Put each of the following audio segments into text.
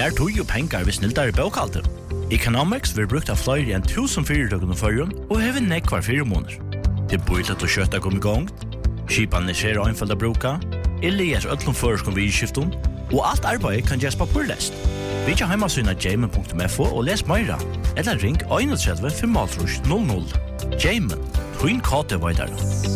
Her tog jo pengar hvis snilldare bokhalter. Economics vil brukt av flere enn 1000 fyrirtøkken og førjun, og hever nekvar 4 måneder. Det er bøylet å kjøtta kom i gang, skipan er skjer og einfalda bruka, leser öllum føreskom vidskiftum, og alt arbeid kan gjøres papurlest. Vi kan heimasyna jamen.fo og les meira, eller ring 31 500. Jamen, twin kate vaidar.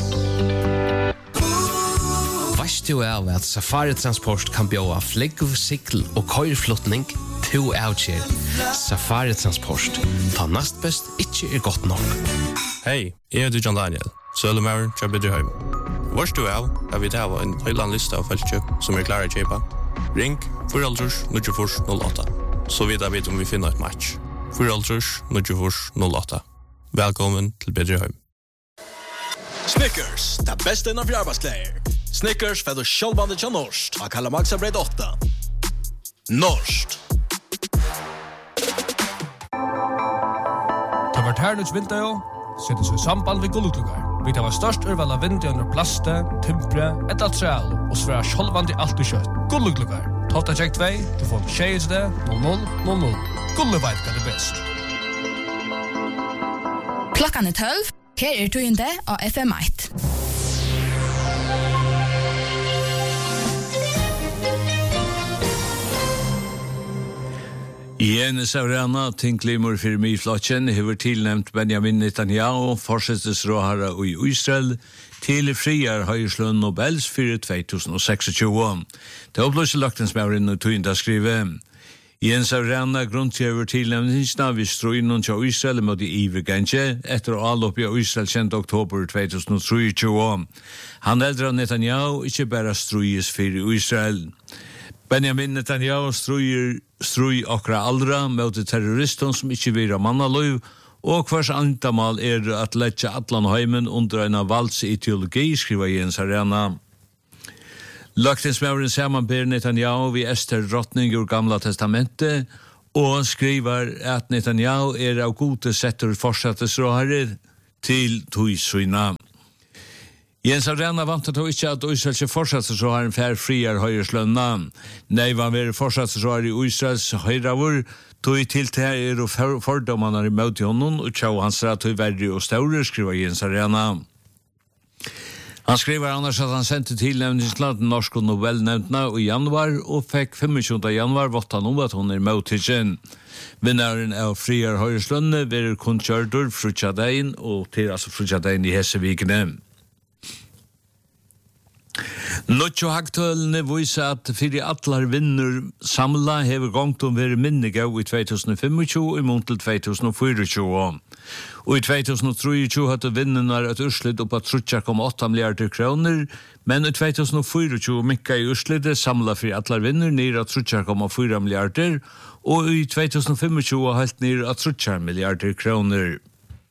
Veist du av at Safari Transport kan bjóa flygg, sikl og køyrflutning to avkjær. Safari Transport, ta nast best ikkje godt nok. Hei, jeg heter John Daniel, Sølumauren, Tjabidrheim. Vars du av, har vi tava en høyland lista av feltkjøp som klare å kjøpa. Ring 4-0-08, så vidt jeg vet om vi finner et match. 4-0-08. Velkommen til Bidrheim. Snickers, det bästa inom arbetskläder. Snickers för det självbande till Norst. Man kallar Maxa Bread 8. Norst. Det var Ternus Vinterjo, setter seg samband ved Gullutlugar. Vi tar størst urval av vinter under plaste, timpre, et altreal, og svære sjølvand i alt og kjøtt. Gullutlugar. Tofta tjekk 2, du får en tjej til det, 0000. Gulluveit kan det best. Klokkan 12, her tøyende av FM1. Jene Savrana, tinklimur fyrir miflotjen, hever tilnæmt Benjamin Netanyahu, forsettesråhara i Israel, til friar høyslønn Nobels fyrir 2026. Det opplyser Laktensmauren og tøynda skrive. Jene Savrana grunntjever tilnæmtingsna vi strøynon til Israel mot i Iverganje, etter å alloppi av Israel kjent oktober 2023. Han eldre Netanyahu ikke bare strøyes fyrir Israel. Benjamin Netanyahu strøy okra aldra mot terroristen som ikke vil ha mannaløyv, og hvers andamal at letja atlan heimen under en valdsideologi, skriver Jens Arena. Laktensmauren samanber Netanyahu vi Ester drottning ur Gamla testamentet, og skriver at Netanyahu av gode setter fortsattesråharer til tøysøyna. Jens Arena vant at hun ikke at Israel ikke fortsatte så har en fær friar høyreslønna. Nei, han vil fortsatte så har i Israels høyravur, tog til til og fordommene i møte honom, og tjau hans rett og verre og større, skriver Jens Arena. Han skriver annars at han sendte tilnevningsland til Norsk Nobelnevntene i januar, og fikk 25. januar vått han om at hun møte sin. Vinnaren av friar høyreslønne vil kun kjørdur frutjadein, og til frutjadein i Hessevikene. Notjo haktølene viser at fyrir atlar vinner samla hever gongt være minnegau i 2025 i mån til 2024. Og i 2023 hadde vinnernar et urslit oppa 3,8 milliarder kroner, men i 2024 mikka i urslitet samla fyrir atlar vinner nir at 3,4 milliarder, og i 2025 halt nir at 3 milliarder kroner.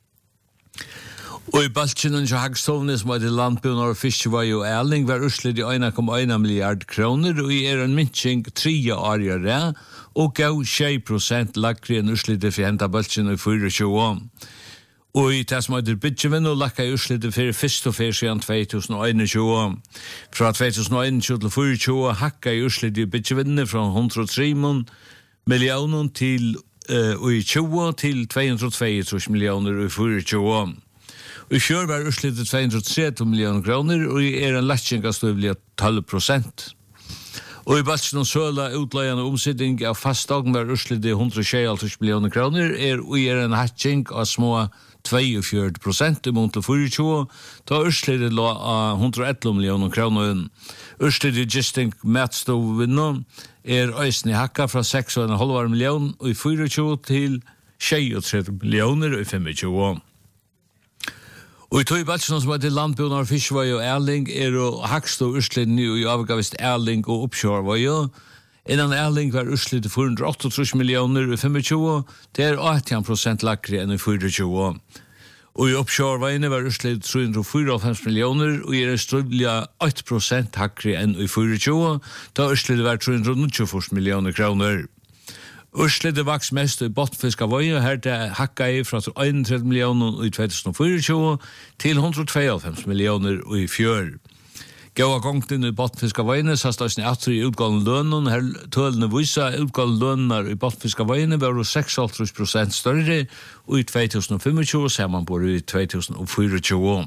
Og i baltjenen til Hagstovne som var til landbjørn og fiskevei og æling var urslit i 1,1 milliard kroner og i en minskning 3 årere og gav 6% lakri enn urslitet for henta baltjenen i 24. Og i det som heter Bidjeven og lakka i urslitet for først og fyrir siden 2021. Fra 2021 til 24 hakka i urslitet i Bidjeven fra 103 millioner til i 20 til 222 millioner i 24. I fjør var urslitet 230 millioner kroner, og i en latjengastøvlig 12%. Og i baltsen og søla utleiende omsidning av fastdagen var urslitet 126 millioner kroner, og i en hatching av små 42% i mån til 24, da urslitet lå av 111 millioner kroner. Urslitet gisting matstovinno øysen i hakka fra 6,5 millioner i 24 til 33 millioner i 25. Og i tog baltsen som heter landbjørn og fiskevei og æling og hakst og urslit nu i avgavist æling og oppkjørvei. Innan æling var urslit 438 millioner i 25, det 18% lakri enn i 24. Og i oppkjørveiene var urslit 354 millioner og i strøvlig 8% hakri enn i 24, da urslit var 324 millioner kroner. Urslitet vaks mest i bottenfiskavøy, og her det hakka i fra 31 millioner i 2024 til 152 millioner i fjør. Gåa gångten i bottenfiska veiene, så stasjon i atri utgående lønnen, her tølene visa utgående lønner i bottenfiska veiene var 6,5% større, og i 2025 ser man bare i 2024.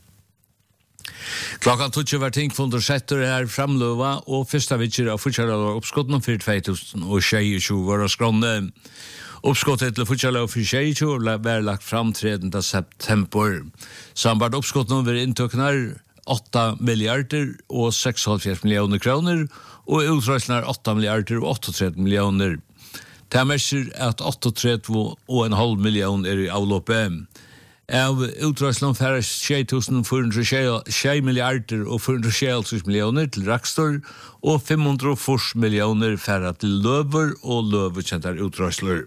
Klokkan 20 var tingfundet setter her framløva, og første vittjer av fortsatt oppskottene for 2022 var skrånne. Uppskottet till Futsala och Fisheiju var lagt fram 3. september. Sambart uppskotten var intöknar 8 miljarder och 6,5 miljoner kronor och utrustnar 8 miljarder och 38 miljoner. Det mäster att 38,5 miljoner i avloppet. Av utrustningen färre 6,406 miljarder och 460 miljoner till Rakstor och 540 miljoner färre till Löver och Löverkäntar utrustningar.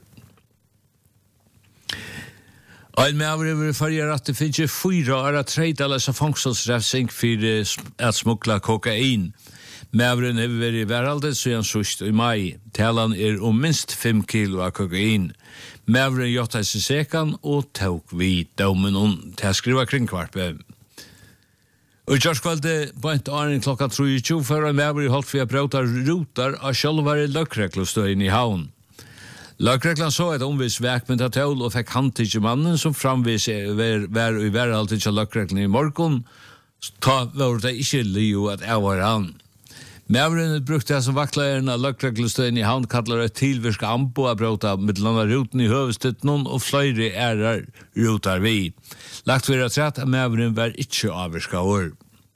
Ein med förger att det finns 4 år tredalösa fångsträfsing för att smuggla kokain. Mavren har varit i världen så han sust i maj. Talan om minst 5 kilo av kokain. Mavren jottade sig sekan och tog vid domen om till att skriva kring kvarpe. Och Jörskvalde bant Arne klockan 3:20 för en Mavren hållt för att bråta rotar av självare lökreklostöjen i havn. Lagreglan så ett omvis verkmynda tål och fick handtidge mannen som framvis var i verhaltet till lagreglan i morgon, ta var det ikke lio at avvar han. Mavren brukte som vaktlaren av lagreglestøyen i havn kallar et tilvirska ambo av bråta mittlanda ruten i høvestøtten og fløyre ærar rutar vi. Lagt vi rett at Mavren var ikke avvirska år.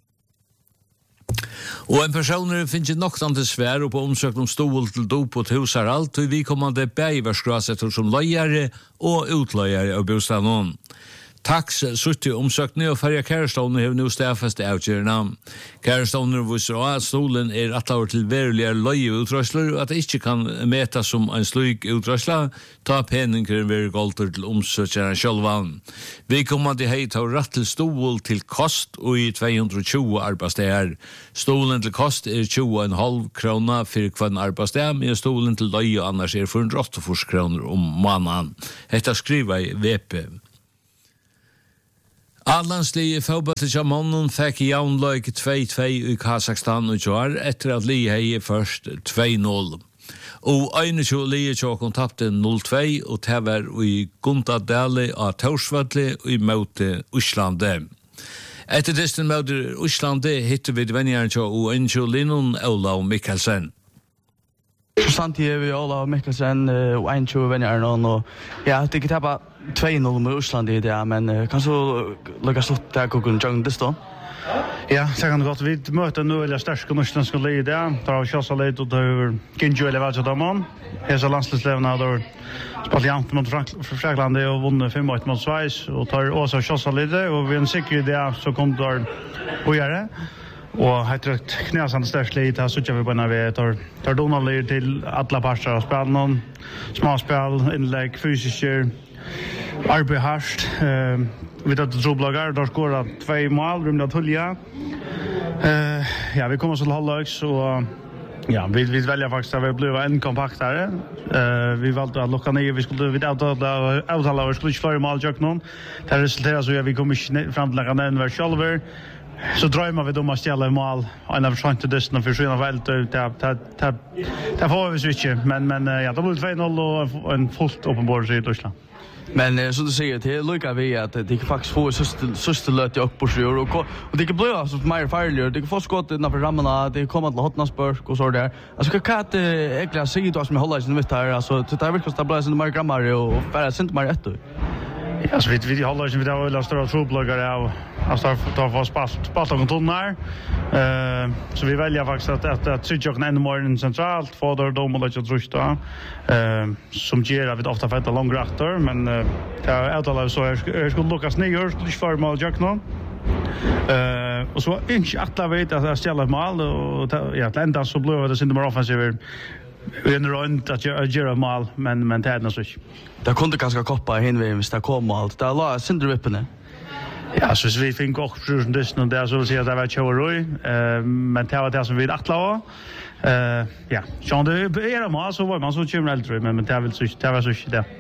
Og en person finnes noktande svær og på omsøkt om stol til dop og husar alt, og vi kommande bægverskrasetter som løyere og utløyere av bostaden. Tax sutti omsøkning og ferja Kæreståner har nu stafast avgjørende. Kæreståner viser at stolen atlaver til verulige løyeutrøsler og at det ikke kan meta som en slik utrøsla, ta peninger ved golter til omsøkjeren sjølvan. Vi kommer til heit av rett til stol til kost og i 220 arbeidsdager. Stolen til kost 20,5 kroner for hver arbeidsdag, men stolen til løye annars 448 kroner om måneden. Hetta skriver i VP. Allandslige fotballtidja mannen fikk jaunløyk 2-2 i Kazakstan og år etter at Lie hei først 2-0. Og 21 Lie tjåkon tappte 0-2 og det var i Guntadali av Torsvadli i møte Uslande. Etter distan møte Uslande hittar vi vennjaren tjå og 21 Linnon Olav Mikkelsen. Samtidig vi Olav Mikkelsen og 21 vennjaren og ja, det ikke tappa 2-0 med Ursland i det, men kan så lukka slutt der kokken Jong Diston? Ja, så kan det godt. Vi møter nå eller største norsklandske leie der. Da har vi kjøsset litt, og da har vi Ginjo eller Valgjadomon. Her så landslagslevene har da spalt jant mot Fraklandet og vunnet 5-8 mot Sveis, og tar også kjøsset litt, og vi har en sikker idé, så kom det der å gjøre. Og heter et knæsende størst litt, her sitter vi på når vi tar donaler til alle parter av spillene, småspill, innlegg, fysiske, arbeid hardt. Vi tar til troblogger, da skåret 2 mål, rymlig tulja. Ja, vi kommer til halvdags, og ja, vi velger faktisk at vi ble en kompaktere. Vi valgte at lukka ned, vi avtale vi skulle ikke flere mål tjøk noen. Det resulterer så at vi kommer ikke frem til å nevne hver sjølver. Så drømmer vi om å stjæle mål, en av sånt til dysten og forsvinner veldig. Det får vi så ikke, men ja, det ble 2-0 og en fullt åpenbord i Tyskland. Men som du säger till lukar vi att det faktiskt får sista löt i Ökborsjör och det kan bli alltså mer farligare. Det kan få skott innanför rammarna, det kommer till Hotnansburg och så där. Alltså kan det äckla sig då som håller sig mitt här, alltså det är verkligen stabilisera mer grammar och färra sent mer ett. Ja, så vi håller sig vid att vilja stora trobloggar av ta få spalt och tonnar. Så vi väljer faktiskt att trycka och ännu mer centralt för där de och lägga trusta. Som ger vi ofta fetta långraktor, men det är utalla så jag skulle lukas ner skulle för mål jack någon. Och så inte att vet att ställa mål och ja, Atlanta så blev det sin mer offensiv. Vi är runt att göra mål, men det är nog så. Det kunde ganska koppa hinvägs där kom allt. Där la syndrom uppe. Ja, så vi fick också från dysten och där så vill säga att det var Choweroi, men det var det som vi attla. Ja, så det är mål så var man så chimreltry, men det var så det.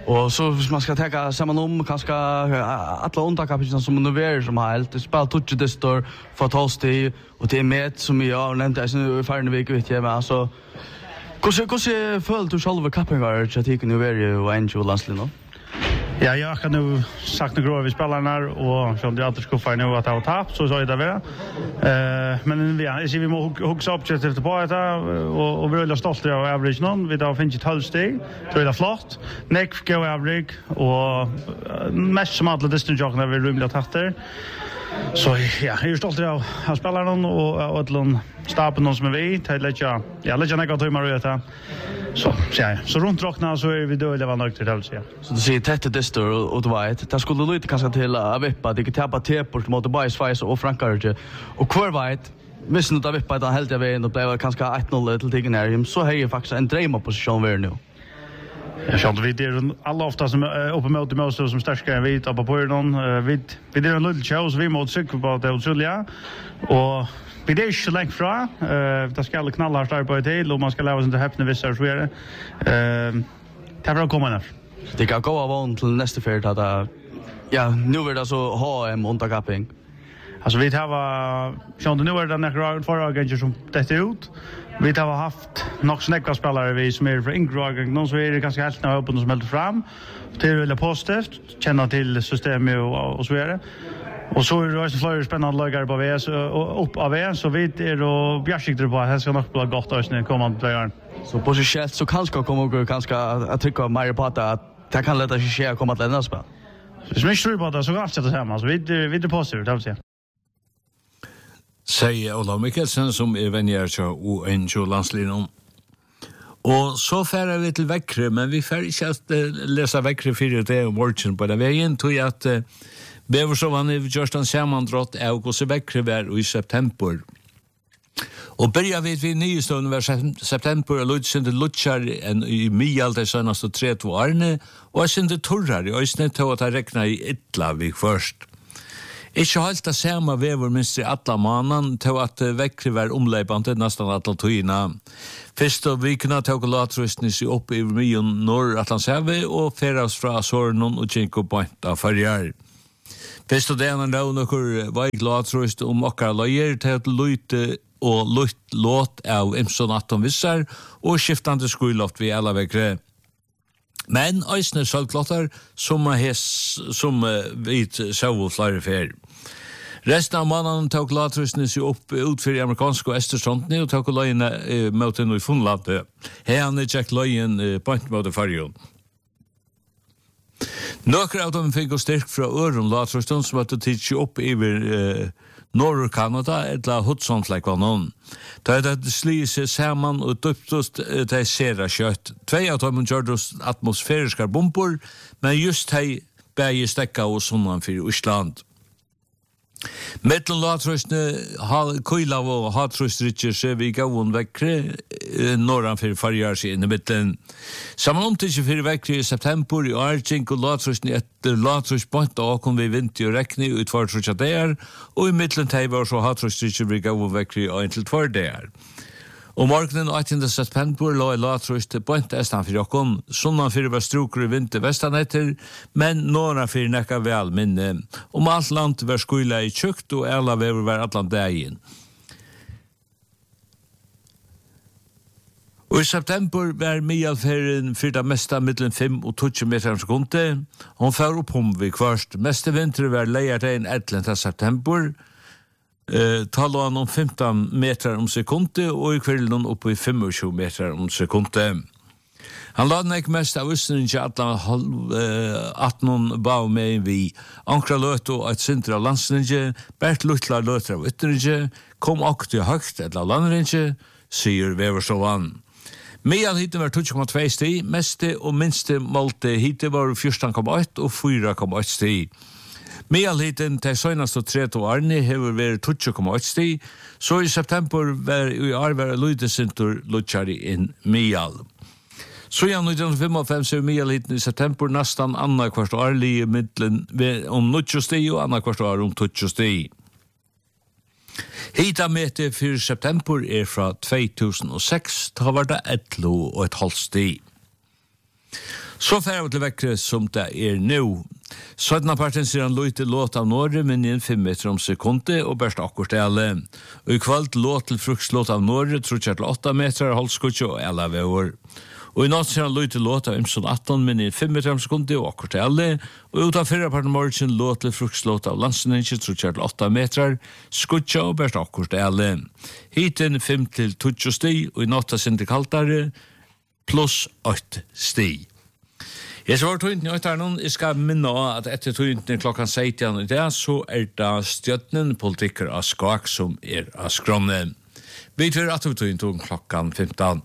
Och så hvis man ska ta samman kanske alla underkapitlen som nu är som helt det spelar touch det står för tosti och det är med som jag nämnde är så förna vecka vet jag men alltså hur föll du själva kappingar så tycker nu är ju och Angel Lansley. Ja, jag kan nu sagt några vi spelarna och så det alltid ska få nu att ha tapp så är det väl. Men ja, vi måste hooka upp till det på det och vi är väldigt stolta av average någon. Vi då finns ett halvsteg. Så är det flott. Next go average och mest som alla distance joggen vi rymligt tatter. Så ja, jag är stolt av spelarna och att stappen någon som är vi till lägga. Ja, lägga något till Maria. Så ja, så runt rockna så är vi då eller vad nöjt till alltså. Så du ser tätt det står och du vet, det skulle lite kanske till att vippa, det kan tappa teport mot Bias och Frankrike och kvar vet visst att vippa den helt jag vet och blev kanske 1-0 till Tigenarium så har ju faktiskt en drömposition där nu. Jag känner vi det alla ofta som uppe mot de måste som starka vi tar på någon vi det är en liten show så vi måste cykla på det Julia och vi det är så långt fra det ska alla knalla här på till och man ska lära sig inte häpna vissa så är det tar vi komma ner. Det kan gå av till nästa färd att ja nu är det så HM underkapping. Alltså vi har sjön nu är det några förra gånger som det ut. Vi har haft nog snäcka spelare vi som är för ingrag någon så är det ganska helt när öppen som helt fram. Det är väl positivt känna till systemet och så är det. Och så är det också flera spännande lagar på VS och upp av VS så vid är då bjärsikter på att det ska nog bli gott att när kommande player. Så på sig själv så kanske kommer kanske att trycka mer på att det kan lätta sig ske komma till nästa spel. Det är mycket på det så allt sätter hemma så vid det positivt det vill säga. Säger Ola Mikkelsen som är vänjer och Angel Lansley. Och så färdar vi till Väckre, men vi färdar inte att läsa Väckre för det och morgon på det vägen tog jag att Beverssovan i Görstan sammandrott är också Väckre var i september. Och börjar vi nyhetsstunden var september och Lutsinde Lutsar i Mial det senaste 3-2 årene och jag synte torrar och jag snett att jag räknar i Ytla vi först. Ikke helt det samme vever minst i alla mannen til at Väckre var omleipande nesten alle tøyene. Først og vikene tog latrøstene seg opp i myen Nord-Atlantshavet og feras fra Sornon og Kinko Point av Farjar. Først og denne da noen veik latrøst om okkar løyer til at løyte og løyt låt av Imson Atom Vissar og skiftande skuloft vi alla Väckre. Men eisne sølklottar som vi så flere fer. Resten av mannen tok latrøsene seg opp utfor i amerikanske og Østersfrontene og tok løyene mot en i Funlandet. Her han tjekk løyen på en måte fargen. Noen av dem fikk styrk fra øren latrøsene som hadde tidsi opp over Norr-Kanada eller Hudson-flekk var noen. Da er det slige seg sammen og dyptost de sera kjøtt. 2 av dem gjør det atmosfæriske bomber, men just de bæger stekka og sånn for Østland. Mellom latrøsene Køylav og Hatrøstrykjer ser vi gavun Väckre norran for Farjar seg inn i midten. Saman omtidse for Väckre i september i Arjink og latrøsene etter latrøsbant og kom vi vinti og rekni utvartrykja der og i midten teg var så Hatrøstrykjer vi gavun Väckre og inntil 2 der. Og morgenen 18. september la i latrøst bant estan for jokken, sunnan fyrir var struker i vinter vestan etter, men nåra fyrir nekka vel minne. Alt land var skuila i tjukt og alla vever var atlant dagen. Og i september var Mialferien for det meste middelen 5 og 20 meter om sekundet. Hon fer opp vi kvørst. Meste vinter var leier til 11. september. Talar han om 15 meter om sekundet og i kvelden oppe i 25 meter om sekundet. Han la den ikke mest av Østeren til at noen ba med vi ankra løt og et sinter av landsninje, bært luttla løter av ytterinje, kom akk til høgt et av landrinje, sier Veverstovan. Mial hitten var 2,2 sti, meste og minste målte hitten var 14,8 og 4,8 sti. Mialhiten til søgnast og 3 årene hever vært 2,8 sti, så i september var i arver lydesintur lutsjari inn Mial. Så i 1955 er Mialhiten i september nastan anna kvart årlig i middelen om 90 sti og anna kvart år om 20 sti. Hitameter for september er fra 2006, da var det 11,5 sti. Så færre vi til vekkere som det nu. Sødna parten sier han løyte låt av Norge, men i 5 meter om sekundet, og bærst akkurat alle. Og i kvalt låt til frukslåt av Norge, tror jeg til 8 meter, halvskutje og 11 vever. Og i natt sier han løyte låt av Imson 18, men i 5 meter om sekundet, og akkurat alle. Og ut av 4 parten morgen låt til frukslåt av Landsenenskje, tror jeg til 8 meter, skutje og bærst akkurat alle. Hiten 5 til 20 sti, og i natt er sinti kaltare, pluss 8 sti. Jeg så var tøyntene i øytarnen, jeg skal minne at etter tøyntene klokkan 16 i dag, så det stjøttenen politikker av skak som av skrånne. Vi tar at vi tøyntene klokkan 15.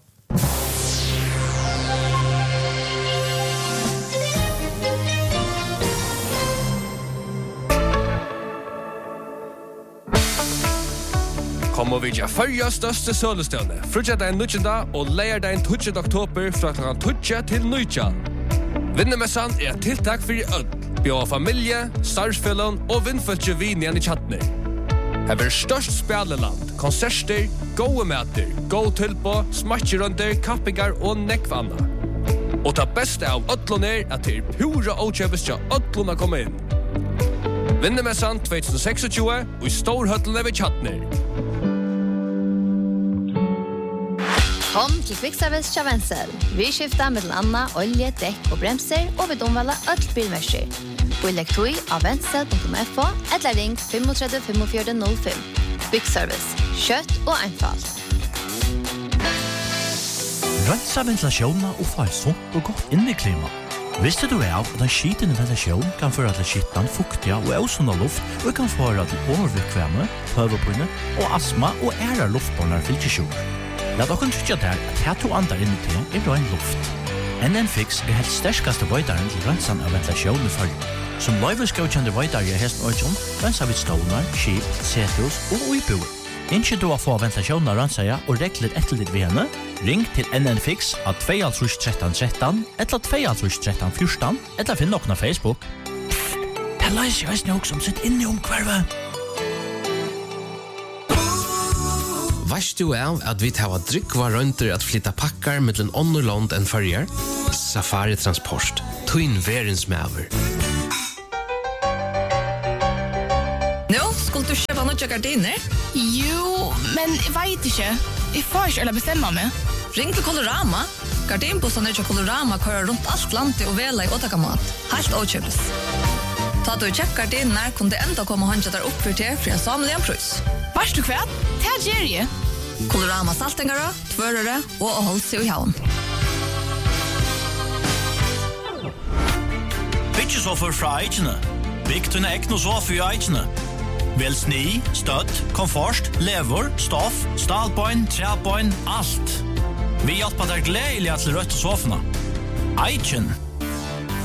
Kom og vidja fyrja største sølestøvne. Frutja den 19. og leier den 20. oktober fra klokkan 20 til 19. Vinnemessan er et tiltak for i ødd. Bjør familie, starfellon og vindfølge vin igjen i tjattner. Her blir størst spjalleland, konserter, gode mæter, god tilpå, smatjerunder, kappingar og nekvanna. Og ta beste av ødlån at det pura åkjøpes til ødlån å komme inn. Vinnemessan 2026 og i Storhøtlene ved tjattner. Kom til Kvickservice til Wenzel. Vi skifter mellom Anna, olje, dekk og bremser, og vi domvalder alt bilmerser. Og elektroi av Wenzel.fo, eller ring 35 45 05. Kvickservice. Kjøtt og einfalt. Rensa ventilasjonen og få et sunt og godt inneklima. Visste du av at en skitende ventilasjon kan føre til skittan, fuktiga og ausunda luft, og kan føre til overvikvemme, høvepunne og astma og ære luftbåndar fylkesjoner. La dere tykke der at her to andre inni til røyn luft. NN-Fix helt sterskaste vøydaren til rensan av ventilasjon i følge. Som løyveskaukjende vøydare i hesten Øyjon, rensa vid stålar, skip, setus og uiboer. Innskje du å få ventilasjonen av rensaja og regler etter ditt ved henne, ring til NN-Fix av 21313, eller 21314, eller finn noen av Facebook. Det løser jeg også som sitt inni omkvarvet. Veist du av at vi tar drikva røynter at flytta pakkar mellom ånderland enn førjer? Safari Transport. Twin Verensmaver. Nå, skulle du kjøpe noen gardiner? Jo, men jeg vet ikke. Jeg får ikke eller bestemme meg. Ring til Colorama. Gardinbussene til Colorama kører rundt alt landet og vela i åtakamat. Helt åkjøpes. Ta du kjøpt gardinene, kunne det enda komme håndkjøtt der oppfyrt til for en samlig en prøys. Varst du kvært? Det er Jerry. Colorama saltengare, tvørere og å holde seg i havn. Byggesofer fra Eichene. Bygg til ekne sofer i Eichene. Vel sni, støtt, komfort, lever, stoff, stalbøyn, trebøyn, alt. Vi hjelper deg gledelig til rødt sofene. Eichen.